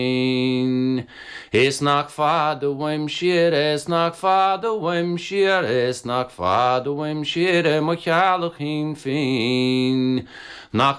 Es nach fado wem shir, es nach fado wem shir, es nach fado wem shir, mo chalochim fin. Nach